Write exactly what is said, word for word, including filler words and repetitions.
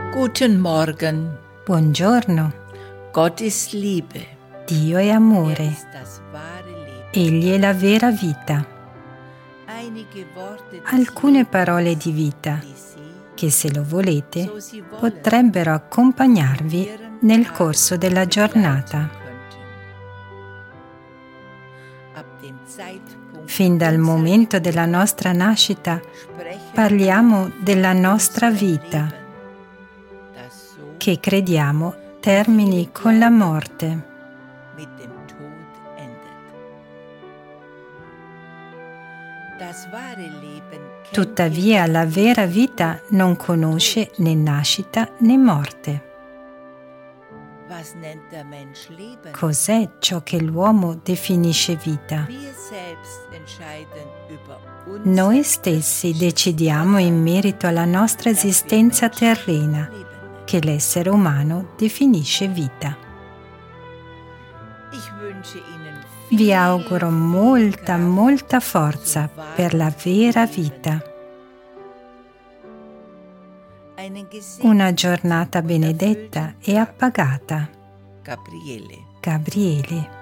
Guten Morgen. Buongiorno. Gott ist Liebe. Dio è Er amore. ist das wahre Leben. Egli è la vera vita. Einige Worte des Alcune Lebens, parole di vita die Sie, che, se lo volete, so Sie wollen, potrebbero accompagnarvi Ihren nel Tag corso della begleiten giornata. könnten. Ab dem Zeitpunkt Fin dal unserer momento della nostra nascita sprechen parliamo della wir nostra unser vita, Leben, das so che crediamo termini con la morte. mit dem Tod endet. Das wahre Leben kennt Tuttavia la vera vita non conosce né nascita né morte. Was nennt der Mensch Leben? Cos'è ciò che l'uomo definisce vita? Wir selbst entscheiden über unser Noi stessi decidiamo in merito alla nostra esistenza terrena, Leben nennt. che l'essere umano definisce vita. Ich wünsche Ihnen Vi viel, auguro viel molta, Kraft molta forza zum per la wahren vera Leben. vita. Einen gesegneten Una giornata benedetta e appagata. Gabriele. Gabriele.